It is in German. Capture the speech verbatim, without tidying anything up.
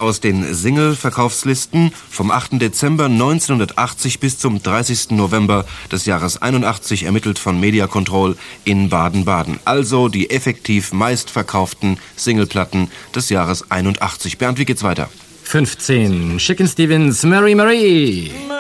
aus den Single-Verkaufslisten vom achten Dezember neunzehnhundertachtzig bis zum dreißigsten November des Jahres einundachtzig, ermittelt von Media Control in Baden-Baden. Also die effektiv meistverkauften Singleplatten des Jahres einundachtzig. Bernd, wie geht's weiter? fünfzehn. Chicken Stevens, Mary Marie.